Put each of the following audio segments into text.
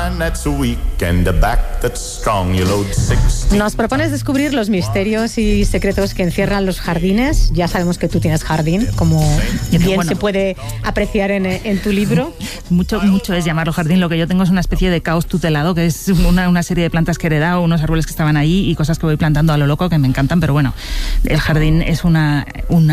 mind that's weak and a back that's strong. You load 16. Nos propones descubrir los misterios y secretos que encierran los jardines. Ya sabemos que tú tienes jardín, como bien se puede apreciar en tu libro. Mucho es llamarlo jardín. Lo que yo tengo es una especie de caos tutelado, que es una serie de plantas que he heredado, unos árboles que estaban ahí y cosas que voy plantando a lo loco que me encantan, pero bueno, el jardín es una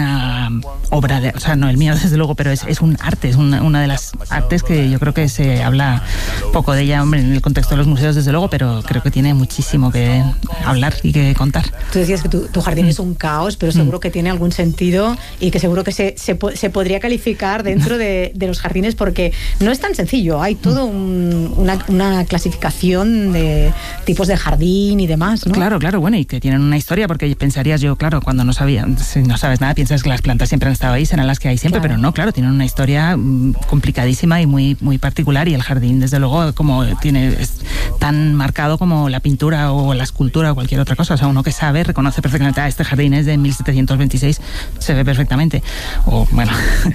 obra de, o sea, no el mío desde luego, pero es un arte, es una de las artes que yo creo que se habla poco de ella, hombre, en el contexto de los museos desde luego, pero creo que tiene muchísimo que hablar y que contar. Tú decías que tu jardín es un caos, pero seguro que tiene algún sentido y que seguro que se podría calificar dentro de los jardines, porque no es tan sencillo, hay todo una clasificación de tipos de jardín y demás, ¿no? Claro, bueno, y que tienen una historia, porque pensarías yo, claro, cuando no sabes nada, piensas que las plantas siempre han estado ahí, serán las que hay siempre, claro. Pero no, claro, tienen una historia complicadísima y muy, muy particular, y el jardín, desde luego, como es tan marcado como la pintura o la escultura o cualquier otra cosa. O sea, uno que sabe, reconoce perfectamente, este jardín es de 1726, se ve perfectamente. O, bueno...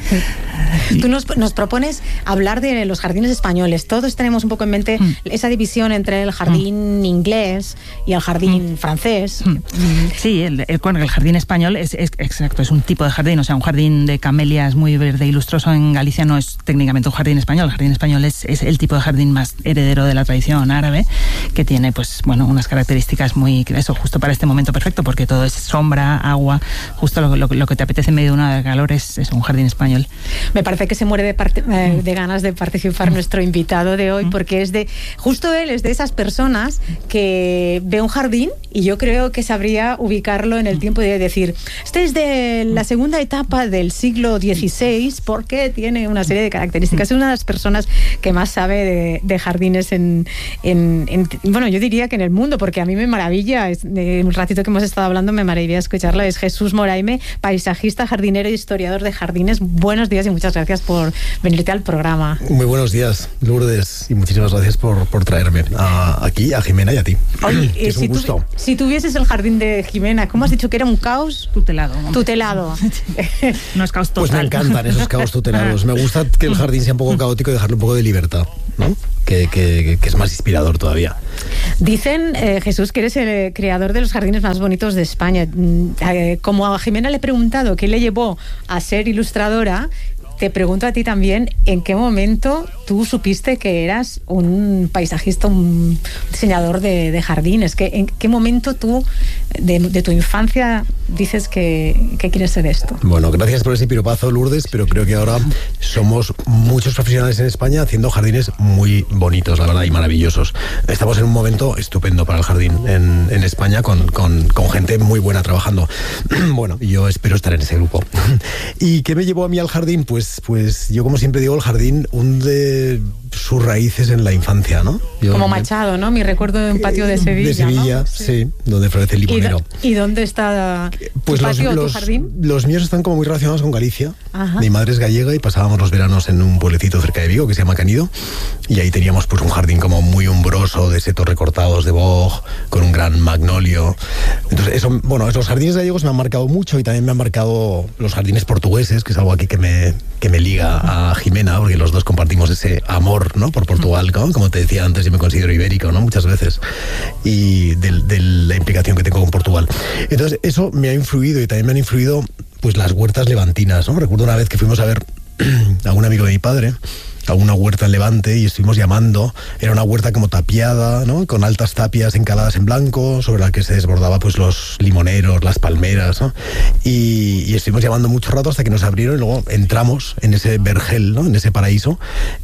Tú nos propones hablar de los jardines españoles. Todos tenemos un poco en mente esa división entre el jardín inglés y el jardín francés. Sí, el jardín español es exacto, es un tipo de jardín, o sea, un jardín de camelias muy verde y lustroso en Galicia no es técnicamente un jardín español. El jardín español es el tipo de jardín más heredero de la tradición árabe, que tiene, pues, bueno, unas características muy, eso, justo para este momento perfecto, porque todo es sombra, agua, justo lo que te apetece en medio de una calor es un jardín español. Me parece que se muere de ganas de participar nuestro invitado de hoy, porque justo él es de esas personas que ve un jardín y yo creo que sabría ubicarlo en el tiempo de decir, este es de la segunda etapa del siglo XVI porque tiene una serie de características. Es una de las personas que más sabe de jardines bueno, yo diría que en el mundo, porque a mí me maravilla, un ratito que hemos estado hablando me maravilla escucharla. Es Jesús Moraime, paisajista, jardinero y historiador de jardines. Buenos días y muchas gracias por venirte al programa. Muy buenos días, Lourdes, y muchísimas gracias por traerme aquí, a Jimena y a ti. Oye, es un gusto. Si tuvieses el jardín de Jimena, ¿cómo has dicho que era un caos? Tutelado. No es caos total. Pues me encantan esos caos tutelados. Me gusta que el jardín sea un poco caótico y dejarle un poco de libertad, ¿no? Que es más inspirador todavía. Dicen, Jesús, que eres el creador de los jardines más bonitos de España. Como a Jimena le he preguntado qué le llevó a ser ilustradora, te pregunto a ti también, ¿en qué momento tú supiste que eras un paisajista, un diseñador de jardines? ¿En qué momento tú, de tu infancia, dices que quieres ser esto? Bueno, gracias por ese piropazo, Lourdes, pero creo que ahora somos muchos profesionales en España haciendo jardines muy bonitos, la verdad, y maravillosos. Estamos en un momento estupendo para el jardín en España, con gente muy buena trabajando. Bueno, yo espero estar en ese grupo. ¿Y qué me llevó a mí al jardín? Pues yo, como siempre digo, el jardín hunde sus raíces en la infancia, ¿no? Como Machado, ¿no? Mi recuerdo de un patio de Sevilla. De Sevilla, ¿no? Sí, donde florece el limonero. ¿Y dónde está tu patio, tu jardín? Los míos están como muy relacionados con Galicia. Ajá. Mi madre es gallega y pasábamos los veranos en un pueblecito cerca de Vigo que se llama Canido, y ahí teníamos pues un jardín como muy umbroso, de setos recortados de boj, con un gran magnolio. Entonces eso, bueno, los jardines gallegos me han marcado mucho, y también me han marcado los jardines portugueses, que es algo aquí que me liga a Jimena, porque los dos compartimos ese amor, ¿no?, por Portugal, ¿no? Como te decía antes, yo me considero ibérico, ¿no?, muchas veces, y de la implicación que tengo con Portugal. Entonces eso me ha influido, y también me han influido pues las huertas levantinas, ¿no? Recuerdo una vez que fuimos a ver a un amigo de mi padre a una huerta en Levante, y estuvimos llamando. Era una huerta como tapiada, ¿no?, con altas tapias encaladas en blanco, sobre la que se desbordaba pues los limoneros, las palmeras, ¿no? Y estuvimos llamando mucho rato hasta que nos abrieron, y luego entramos en ese vergel, ¿no?, en ese paraíso,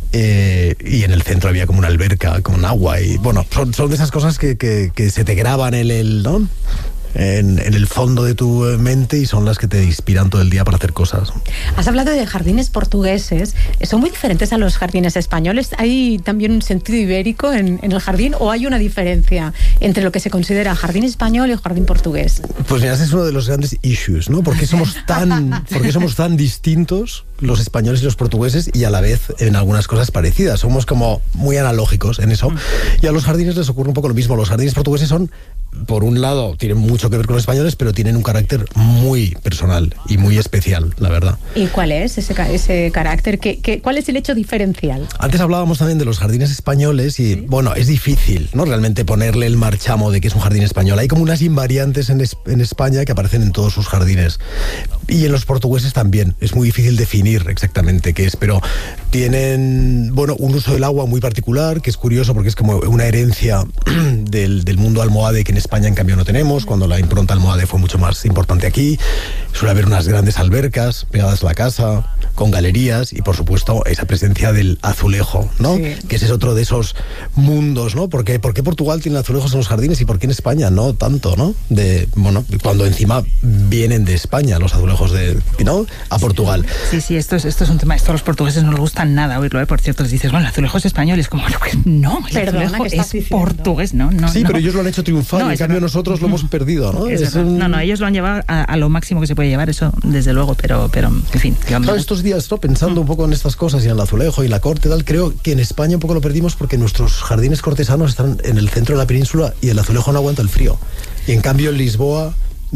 y en el centro había como una alberca con agua, y bueno, son de esas cosas que se te graban ¿no?, en el fondo de tu mente, y son las que te inspiran todo el día para hacer cosas. Has hablado de jardines portugueses. ¿Son muy diferentes a los jardines españoles? ¿Hay también un sentido ibérico en el jardín, o hay una diferencia entre lo que se considera jardín español y jardín portugués? Pues mira, ese es uno de los grandes issues, ¿no? ¿Por qué somos tan distintos los españoles y los portugueses, y a la vez en algunas cosas parecidas? Somos como muy analógicos en eso. Y a los jardines les ocurre un poco lo mismo. Los jardines portugueses son por un lado, tienen mucho que ver con los españoles, pero tienen un carácter muy personal y muy especial, la verdad. ¿Y cuál es ese carácter? ¿Cuál es el hecho diferencial? Antes hablábamos también de los jardines españoles y, bueno, es difícil, ¿no?, realmente ponerle el marchamo de que es un jardín español. Hay como unas invariantes en España que aparecen en todos sus jardines. Y en los portugueses también. Es muy difícil definir exactamente qué es, pero tienen, bueno, un uso del agua muy particular, que es curioso porque es como una herencia del mundo almohade que en España en cambio no tenemos, cuando la impronta almohade fue mucho más importante aquí. Suele haber unas grandes albercas pegadas a la casa, con galerías y por supuesto esa presencia del azulejo, ¿no? Sí. Que ese es otro de esos mundos, ¿no? ¿Por qué Portugal tiene azulejos en los jardines y por qué en España no tanto, ¿no? Bueno, cuando encima vienen de España los azulejos ¿no?, a Portugal. Sí, esto es un tema. Esto a los portugueses no les gusta nada oírlo, ¿eh? Por cierto, les dices, bueno, el azulejo es español, y es como, no, el azulejo es portugués, no. Sí, pero ellos lo han hecho triunfar y en cambio nosotros lo hemos perdido, ¿no? No, ellos lo han llevado a lo máximo que se puede llevar, eso desde luego, pero en fin. Claro, estos días, ¿no?, pensando un poco en estas cosas y en el azulejo y la corte y tal, creo que en España un poco lo perdimos porque nuestros jardines cortesanos están en el centro de la península y el azulejo no aguanta el frío. Y en cambio en Lisboa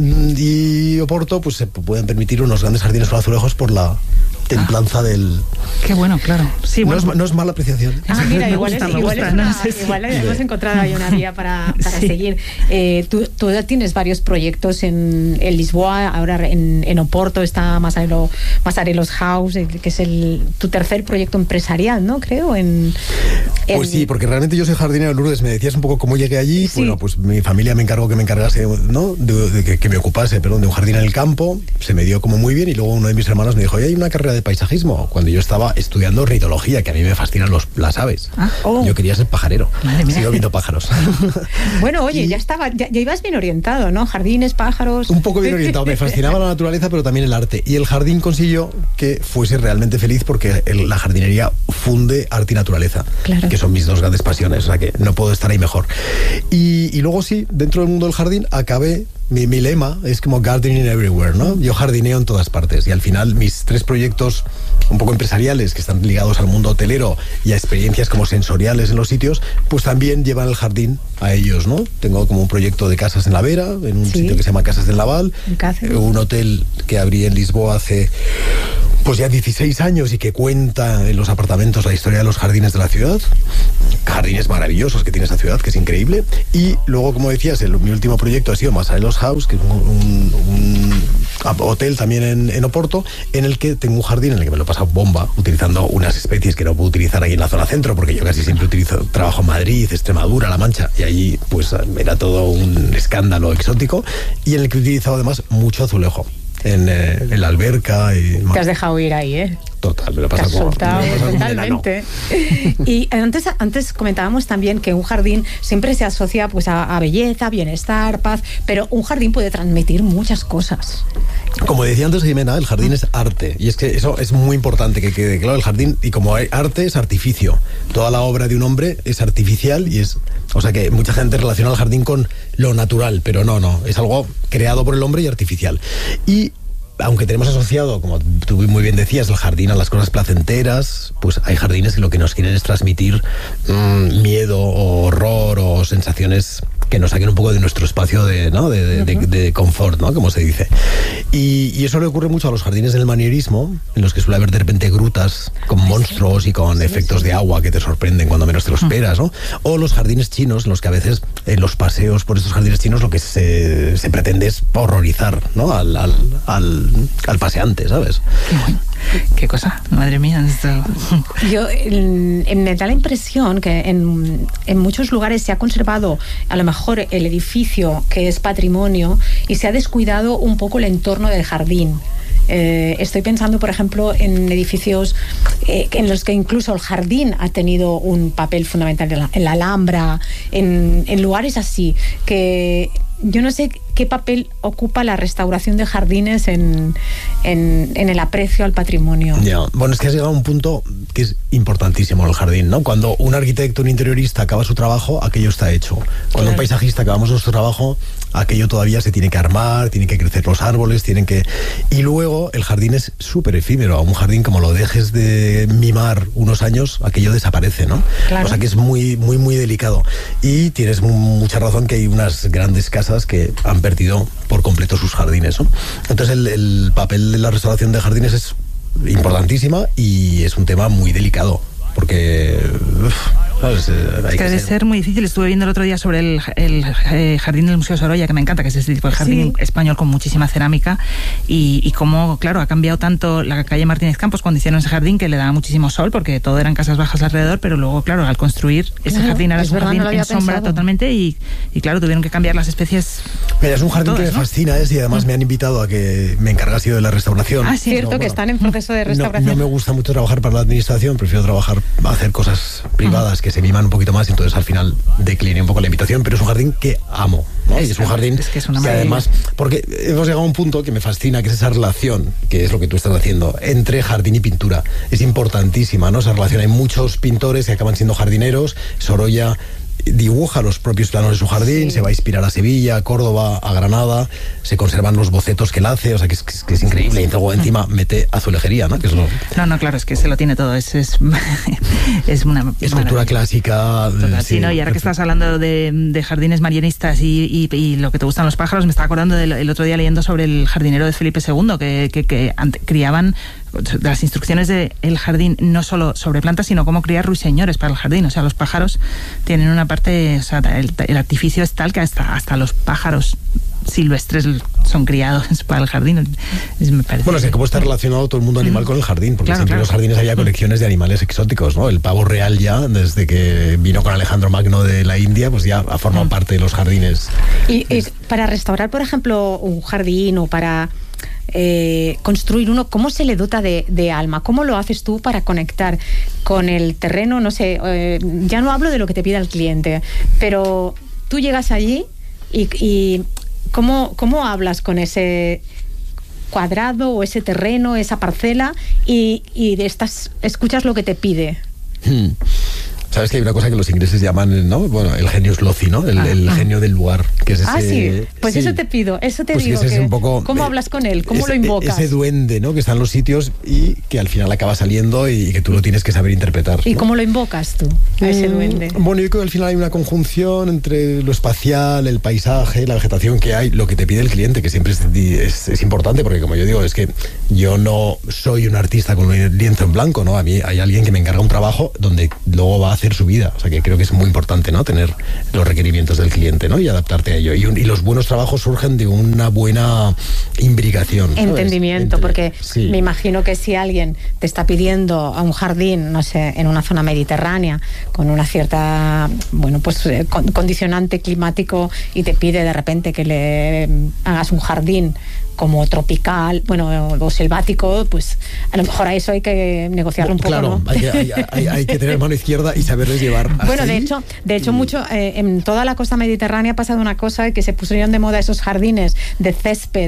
y Oporto pues se pueden permitir unos grandes jardines con azulejos por la templanza del... Qué bueno, claro. Sí, no es mala apreciación. Mira, igual hemos encontrado ahí una vía para seguir. Tú ya tienes varios proyectos en Lisboa, ahora en Oporto está Masarelos House, que es tu tercer proyecto empresarial, ¿no? Creo. Pues sí, porque realmente yo soy jardinero. Lourdes, me decías un poco cómo llegué allí. Sí. Bueno, pues mi familia me encargó que me encargase, ¿no?, que me ocupase, de un jardín en el campo. Se me dio como muy bien y luego uno de mis hermanos me dijo, oye, hay una carrera de paisajismo, cuando yo estaba estudiando ornitología, que a mí me fascinan las aves. Yo quería ser pajarero. Sigo viendo pájaros. Bueno, oye, ya ibas bien orientado, ¿no? Jardines, pájaros. Un poco bien orientado. Me fascinaba la naturaleza, pero también el arte. Y el jardín consiguió que fuese realmente feliz porque la jardinería funde arte y naturaleza, claro, que son mis dos grandes pasiones, o sea que no puedo estar ahí mejor. Y luego sí, dentro del mundo del jardín acabé. Mi lema es como gardening everywhere, ¿no? Yo jardineo en todas partes y al final mis tres proyectos un poco empresariales que están ligados al mundo hotelero y a experiencias como sensoriales en los sitios, pues también llevan el jardín a ellos, ¿no? Tengo como un proyecto de casas en La Vera, en un sitio que se llama Casas del Naval, un hotel que abrí en Lisboa hace pues ya 16 años y que cuenta en los apartamentos la historia de los jardines de la ciudad, jardines maravillosos que tiene esa ciudad, que es increíble. Y luego, como decías, mi último proyecto ha sido Masarelos House, que es un hotel también en Oporto, en el que tengo un jardín en el que me lo he pasado bomba, utilizando unas especies que no puedo utilizar aquí en la zona centro, porque yo casi siempre trabajo en Madrid, Extremadura, La Mancha, y allí pues era todo un escándalo exótico, y en el que he utilizado además mucho azulejo. En la alberca y... Te has dejado ir ahí, ¿eh? Total, me lo pasa como... Totalmente. Y antes comentábamos también que un jardín siempre se asocia pues a belleza, bienestar, paz, pero un jardín puede transmitir muchas cosas. Como decía antes Jimena, el jardín es arte, y es que eso es muy importante que quede claro. El jardín, y como hay arte, es artificio. Toda la obra de un hombre es artificial y es... O sea que mucha gente relaciona el jardín con lo natural, pero no, es algo creado por el hombre y artificial. Y aunque tenemos asociado, como tú muy bien decías, el jardín a las cosas placenteras, pues hay jardines que lo que nos quieren es transmitir miedo o horror o sensaciones que nos saquen un poco de nuestro espacio de confort, ¿no?, como se dice. Y eso le ocurre mucho a los jardines del manierismo, en los que suele haber de repente grutas con monstruos y con efectos de agua que te sorprenden cuando menos te lo esperas, ¿no? O los jardines chinos, en los que a veces en los paseos por estos jardines chinos lo que se pretende es horrorizar, ¿no?, al paseante, ¿sabes? Qué cosa, madre mía. Esto... me da la impresión que en muchos lugares se ha conservado a lo mejor el edificio que es patrimonio y se ha descuidado un poco el entorno del jardín. Estoy pensando, por ejemplo, en edificios en los que incluso el jardín ha tenido un papel fundamental en la Alhambra, en lugares así, que yo no sé ¿qué papel ocupa la restauración de jardines en el aprecio al patrimonio? Ya, bueno, es que has llegado a un punto que es importantísimo el jardín, ¿no? Cuando un arquitecto, un interiorista acaba su trabajo, aquello está hecho. Cuando un paisajista acabamos nuestro trabajo, aquello todavía se tiene que armar, tienen que crecer los árboles, tienen que... Y luego el jardín es súper efímero. Un jardín, como lo dejes de mimar unos años, aquello desaparece, ¿no? Claro. O sea que es muy, muy, muy delicado. Y tienes mucha razón que hay unas grandes casas que han perdido por completo sus jardines, ¿no? Entonces el papel de la restauración de jardines es importantísima y es un tema muy delicado. Porque... ¿sabes? Es que debe ser muy difícil. Estuve viendo el otro día sobre el jardín del Museo Sorolla, que me encanta, que es este tipo de jardín español con muchísima cerámica, y cómo, claro, ha cambiado tanto la calle Martínez Campos cuando hicieron ese jardín, que le daba muchísimo sol, porque todo eran casas bajas alrededor, pero luego, claro, al construir ese jardín, ahora es un jardín en sombra totalmente, y claro, tuvieron que cambiar las especies. Mira, es un jardín que me fascina, y además me han invitado a que me encargase yo de la restauración. Ah, cierto, que están en proceso de restauración. No me gusta mucho trabajar para la administración, prefiero hacer cosas privadas que se miman un poquito más, entonces al final decliné un poco la invitación, pero es un jardín que amo, ¿no? Y es un jardín que es una que además, porque hemos llegado a un punto que me fascina, que es esa relación, que es lo que tú estás haciendo, entre jardín y pintura. Es importantísima, ¿no? Esa relación. Hay muchos pintores que acaban siendo jardineros. Sorolla dibuja los propios planos de su jardín, se va a inspirar a Sevilla, a Córdoba, a Granada, se conservan los bocetos que él hace, o sea que es increíble. Y luego encima mete azulejería, ¿no? Que es lo... No, claro, es que se lo tiene todo, es una escultura clásica. Total, sí, ¿no? Y ahora que estás hablando de jardines marianistas y lo que te gustan los pájaros, me estaba acordando el otro día leyendo sobre el jardinero de Felipe II, que criaban las instrucciones del jardín, no solo sobre plantas, sino cómo criar ruiseñores para el jardín. O sea, los pájaros tienen una parte, o sea, el artificio es tal que hasta los pájaros silvestres son criados para el jardín. Me parece. Bueno, es que cómo está relacionado todo el mundo animal con el jardín, porque siempre en los jardines había colecciones de animales exóticos, ¿no? El pavo real ya, desde que vino con Alejandro Magno de la India, pues ya ha formado parte de los jardines. Y para restaurar, por ejemplo, un jardín o para construir uno, ¿cómo se le dota de alma? ¿Cómo lo haces tú para conectar con el terreno? No sé, ya no hablo de lo que te pida el cliente, pero tú llegas allí y ¿cómo hablas con ese cuadrado o ese terreno, esa parcela y escuchas lo que te pide? Sabes que hay una cosa que los ingleses llaman, ¿no? Bueno, el genius loci, ¿no? El genio del lugar, que es ese... sí. Pues sí. Eso te pido, eso te pues digo. Que es un poco, ¿cómo hablas con él? ¿Cómo lo invocas? Ese duende, ¿no? Que está en los sitios y que al final acaba saliendo y que tú lo tienes que saber interpretar, ¿no? ¿Y cómo lo invocas tú, a ese duende? Bueno, yo creo que al final hay una conjunción entre lo espacial, el paisaje, la vegetación que hay, lo que te pide el cliente, que siempre es importante, porque como yo digo, es que yo no soy un artista con un lienzo en blanco, ¿no? A mí hay alguien que me encarga un trabajo donde luego va a hacer su vida. O sea que creo que es muy importante, ¿no? Tener los requerimientos del cliente, ¿no? Y adaptarte a ello. Y los buenos trabajos surgen de una buena imbricación. Entendimiento, porque me imagino que si alguien te está pidiendo a un jardín, no sé, en una zona mediterránea, con una cierta, bueno, pues condicionante climático, y te pide de repente que le hagas un jardín como tropical, bueno, o selvático, pues a lo mejor a eso hay que negociarlo un poco, claro, ¿no? hay que tener mano izquierda y saberles llevar. Bueno, de hecho mucho en toda la costa mediterránea ha pasado una cosa, que se pusieron de moda esos jardines de césped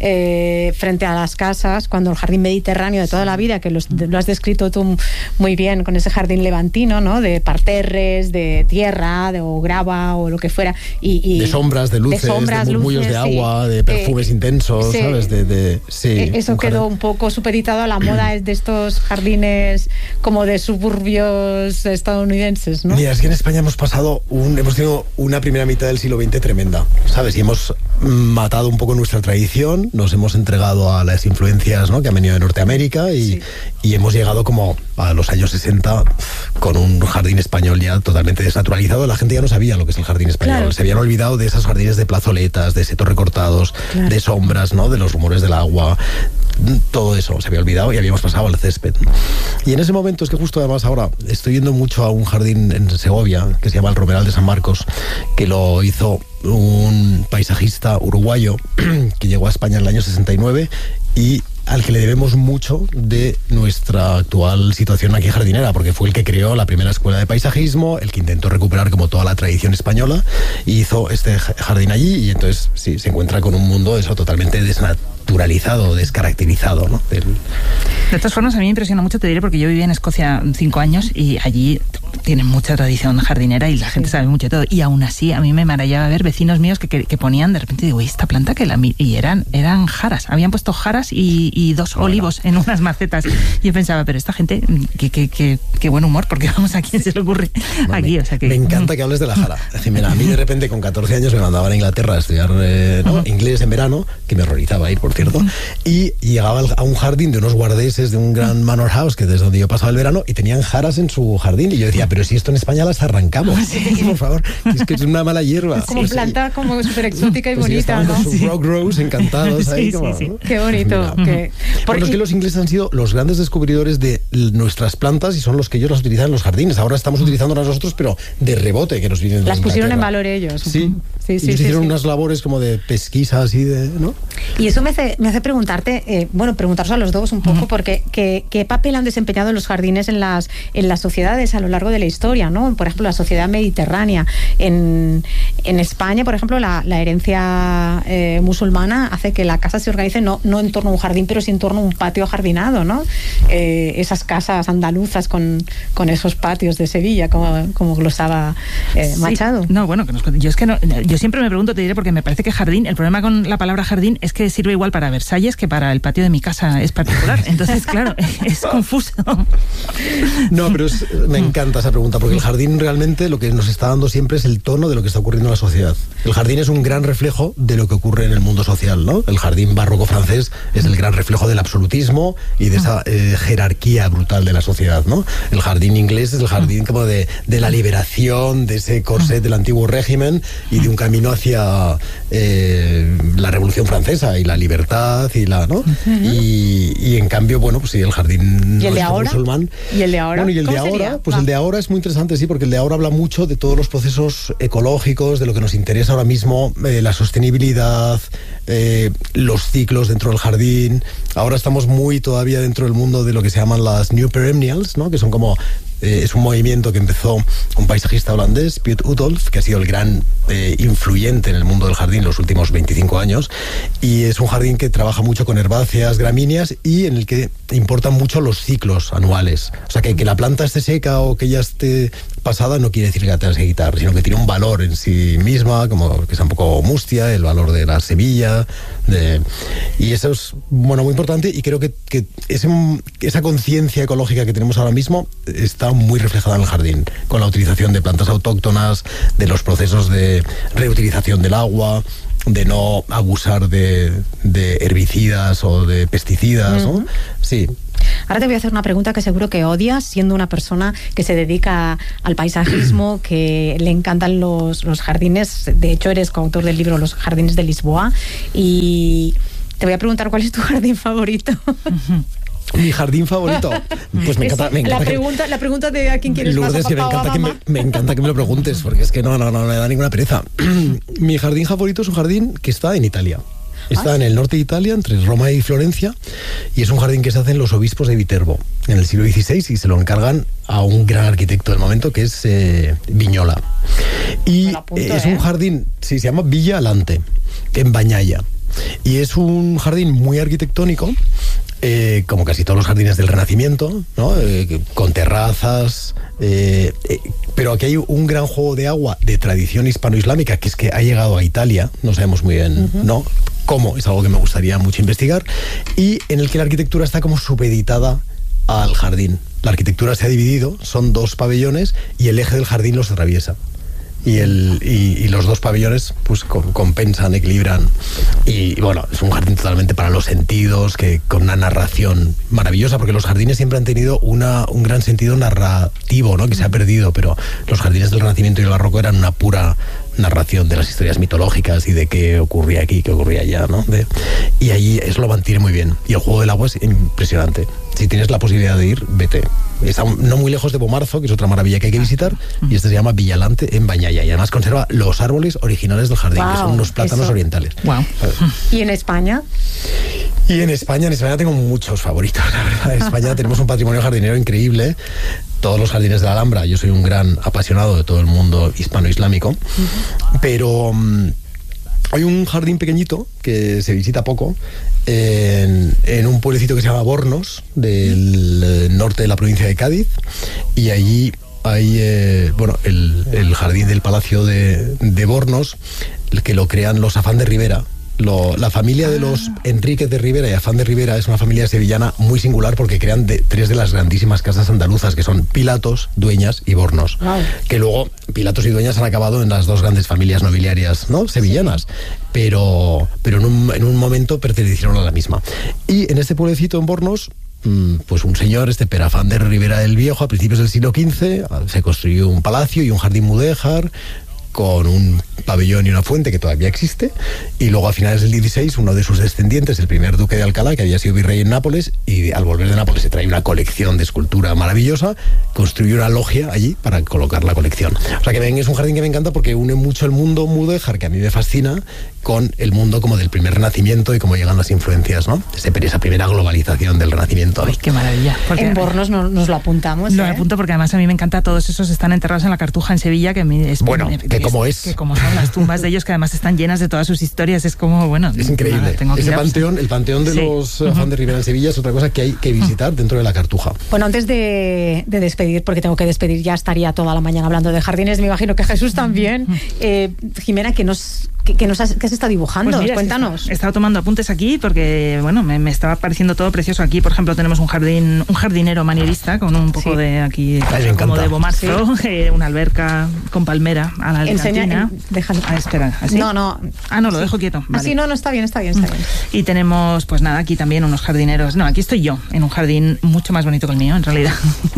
frente a las casas, cuando el jardín mediterráneo de toda la vida, que lo has descrito tú muy bien, con ese jardín levantino, ¿no? De parterres, de tierra, o grava, o lo que fuera, y de sombras, de luces, de murmullos de agua, de perfumes intensos. ¿Sabes? Eso quedó un poco supeditado a la moda de estos jardines como de suburbios estadounidenses, ¿no? Mira, es que en España hemos tenido una primera mitad del siglo XX tremenda, ¿sabes? Y hemos matado un poco nuestra tradición, nos hemos entregado a las influencias, ¿no? Que han venido de Norteamérica y hemos llegado como a los años 60 con un jardín español ya totalmente desnaturalizado. La gente ya no sabía lo que es el jardín español. Claro. Se habían olvidado de esos jardines de plazoletas, de setos recortados, de sombras, ¿no? De los rumores del agua. Todo eso se había olvidado y habíamos pasado al césped. Y en ese momento, es que justo además ahora estoy yendo mucho a un jardín en Segovia que se llama el Romeral de San Marcos, que lo hizo un paisajista uruguayo que llegó a España en el año 69 y al que le debemos mucho de nuestra actual situación aquí jardinera, porque fue el que creó la primera escuela de paisajismo, el que intentó recuperar como toda la tradición española y hizo este jardín allí, y entonces sí, se encuentra con un mundo eso totalmente desnaturalizado, descaracterizado, ¿no? De todas formas, a mí me impresiona mucho, te diré, porque yo viví en Escocia 5 años y allí tienen mucha tradición jardinera y la gente sabe mucho de todo. Y aún así, a mí me maravillaba ver vecinos míos que ponían, de repente digo, esta planta que y eran jaras. Habían puesto jaras y 2 olivos en unas macetas. Y yo pensaba, pero esta gente, qué buen humor, porque vamos, ¿a quién se le ocurre aquí? O sea que... Me encanta que hables de la jara. Es decir, mira, a mí de repente con 14 años me mandaban a Inglaterra a estudiar inglés en verano, que me horrorizaba ir, por cierto, y llegaba a un jardín de unos guardeses de un gran manor house, que desde donde yo pasaba el verano, y tenían jaras en su jardín, y yo decía, pero si esto en España las arrancamos, por favor, es que es una mala hierba. Como planta como súper exótica y bonita, ¿no? Sus rock rose encantados ahí. Sí. Qué bonito. Bueno, es que los ingleses han sido los grandes descubridores de nuestras plantas y son los que ellos las utilizan en los jardines. Ahora estamos utilizándolas nosotros, pero de rebote, que nos vienen de las pusieron en Inglaterra. valor ellos. Sí. Ellos hicieron unas labores como de pesquisa así de, ¿no? Y eso me hace preguntarte, preguntaros a los dos un poco, porque ¿qué papel han desempeñado los jardines en las sociedades a lo largo de la historia, ¿no? Por ejemplo, la sociedad mediterránea. En España, por ejemplo, la herencia musulmana hace que la casa se organice no en torno a un jardín, pero sí en torno a un patio ajardinado, ¿no? Esas casas andaluzas con esos patios de Sevilla, como glosaba Machado. No, bueno, yo siempre me pregunto, te diré, porque me parece que jardín, el problema con la palabra jardín es que sirve igual para Versalles que para el patio de mi casa es particular. Entonces, claro, es confuso. No, pero me encanta esa pregunta, porque el jardín realmente lo que nos está dando siempre es el tono de lo que está ocurriendo en la sociedad. El jardín es un gran reflejo de lo que ocurre en el mundo social, ¿no? El jardín barroco francés es el gran reflejo del absolutismo y de esa jerarquía brutal de la sociedad, ¿no? El jardín inglés es el jardín como de la liberación, de ese corset del antiguo régimen y de un camino hacia la Revolución Francesa y la libertad y ¿no? Y en cambio, bueno, pues sí, el jardín ¿Y el de ahora? musulmán. ¿Y el de ahora? Bueno, y el de ahora, pues el de ahora es muy interesante, sí, porque el de ahora habla mucho de todos los procesos ecológicos, de lo que nos interesa ahora mismo, la sostenibilidad, los ciclos dentro del jardín. Ahora estamos muy todavía dentro del mundo de lo que se llaman las New Perennials, ¿no? Que son como es un movimiento que empezó un paisajista holandés, Piet Oudolf, que ha sido el gran influyente en el mundo del jardín los últimos 25 años, y es un jardín que trabaja mucho con herbáceas, gramíneas, y en el que importan mucho los ciclos anuales. O sea, que la planta esté seca o que ya esté pasada no quiere decir que la tengas que quitar, sino que tiene un valor en sí misma, como que sea un poco mustia, el valor de la semilla, y eso es, bueno, muy importante, y creo que esa conciencia ecológica que tenemos ahora mismo está muy reflejada en el jardín, con la utilización de plantas autóctonas, de los procesos de reutilización del agua, de no abusar de herbicidas o de pesticidas, ¿no? Sí. Ahora te voy a hacer una pregunta que seguro que odias, siendo una persona que se dedica al paisajismo, que le encantan los jardines. De hecho, eres coautor del libro Los Jardines de Lisboa. Y te voy a preguntar cuál es tu jardín favorito. Mi jardín favorito. Pues me encanta. La pregunta de a quién quieres más, a papá o a mamá. Me encanta que me lo preguntes, porque es que no me da ninguna pereza. Mi jardín favorito es un jardín que está en Italia. Está en el norte de Italia, entre Roma y Florencia, y es un jardín que se hacen los obispos de Viterbo en el siglo XVI y se lo encargan a un gran arquitecto del momento que es Vignola. Y es un jardín, sí, se llama Villa Alante, en Bañaya. Y es un jardín muy arquitectónico, como casi todos los jardines del Renacimiento, ¿no? Con terrazas, pero aquí hay un gran juego de agua de tradición hispano-islámica, que es que ha llegado a Italia, no sabemos muy bien, ¿no? Cómo, es algo que me gustaría mucho investigar, y en el que la arquitectura está como supeditada al jardín. La arquitectura se ha dividido, son 2 pabellones y el eje del jardín los atraviesa. Y los 2 pabellones pues compensan, equilibran, y bueno, es un jardín totalmente para los sentidos, que con una narración maravillosa, porque los jardines siempre han tenido un gran sentido narrativo, ¿no? Que se ha perdido, pero los jardines del Renacimiento y el Barroco eran una pura narración de las historias mitológicas y de qué ocurría aquí, qué ocurría allá, ¿no? Y ahí eso lo mantiene muy bien, y el juego del agua es impresionante. Si tienes la posibilidad de ir, vete. Está no muy lejos de Bomarzo, que es otra maravilla que hay que visitar, y este se llama Villa Alante en Bañaya, y además conserva los árboles originales del jardín, que son unos plátanos orientales. Wow. ¿Y en España? Y en España tengo muchos favoritos, la verdad. En España tenemos un patrimonio jardinero increíble. Todos los jardines de la Alhambra. Yo soy un gran apasionado de todo el mundo hispano-islámico. Pero hay un jardín pequeñito que se visita poco en un pueblecito que se llama Bornos, del norte de la provincia de Cádiz. Y allí hay el jardín del Palacio de Bornos, que lo crean los Afán de Ribera. La familia de los Enríquez de Ribera y Afán de Ribera es una familia sevillana muy singular porque crean tres de las grandísimas casas andaluzas, que son Pilatos, Dueñas y Bornos. Wow. Que luego Pilatos y Dueñas han acabado en las dos grandes familias nobiliarias, ¿no?, sevillanas. Pero en un momento pertenecieron a la misma. Y en este pueblecito en Bornos, pues un señor, Pere Afán de Ribera el Viejo, a principios del siglo XV, se construyó un palacio y un jardín mudéjar, con un pabellón y una fuente que todavía existe, y luego a finales del XVI uno de sus descendientes, el primer duque de Alcalá, que había sido virrey en Nápoles, y al volver de Nápoles se trae una colección de escultura maravillosa, construyó una logia allí para colocar la colección. O sea que ven, es un jardín que me encanta porque une mucho el mundo mudéjar, que a mí me fascina, con el mundo como del primer Renacimiento y cómo llegan las influencias, ¿no? Esa primera globalización del Renacimiento. ¡Ay, qué maravilla! Porque en Bornos nos lo apuntamos. Lo apunto porque además a mí me encanta, todos esos están enterrados en la Cartuja en Sevilla, que es que como son las tumbas de ellos, que además están llenas de todas sus historias, es como, bueno... Es increíble. El panteón de los Afán de Ribera en Sevilla es otra cosa que hay que visitar dentro de la Cartuja. Bueno, antes de despedir, porque tengo que despedir, ya estaría toda la mañana hablando de jardines, me imagino que Jesús también. Jimena, ¿qué se está dibujando? Pues mira, cuéntanos. He estado tomando apuntes aquí porque, bueno, me estaba pareciendo todo precioso. Aquí, por ejemplo, tenemos un jardinero manierista con un poco de aquí, como de bomarzo, una alberca con palmera a la alcantina. Déjalo. Espera, ¿así? No. Lo dejo quieto. Vale. Así no, está bien. Y tenemos, pues nada, aquí también unos jardineros. No, aquí estoy yo, en un jardín mucho más bonito que el mío, en realidad.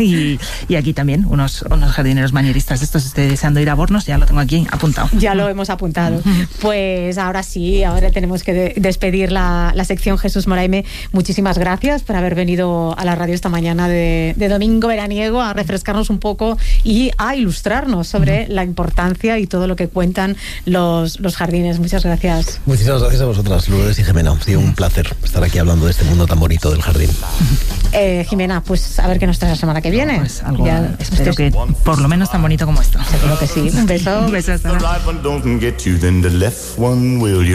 y aquí también unos jardineros manieristas. Estos estoy deseando ir a Bornos, ya lo tengo aquí apuntado. Ya lo hemos apuntado. Pues ahora tenemos que despedir la sección. Jesús Moraime, muchísimas gracias por haber venido a la radio esta mañana de domingo veraniego a refrescarnos un poco y a ilustrarnos sobre la importancia y todo lo que cuentan los jardines. Muchas gracias. Muchísimas gracias a vosotras, Lourdes y Jimena. Ha sido un placer estar aquí hablando de este mundo tan bonito del jardín. Jimena, pues a ver qué nos trae la semana que viene. Pues algo, espero que por lo menos tan bonito como esto. Seguro que sí. Un beso. Un beso. Hasta luego.